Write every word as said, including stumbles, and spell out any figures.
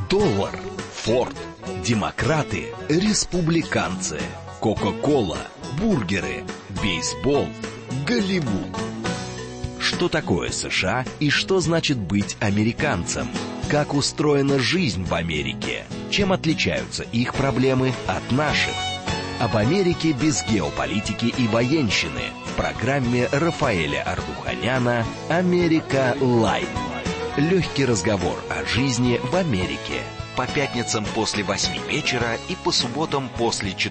Доллар, Форд, демократы, республиканцы, Кока-кола, бургеры, бейсбол, Голливуд. Что такое США и что значит быть американцем? Как устроена жизнь в Америке? Чем отличаются их проблемы от наших? Об Америке без геополитики и военщины в программе Рафаэля Ардуханяна «Америка Лайт». Легкий разговор о жизни в Америке. По пятницам после восьми вечера и по субботам после четырех.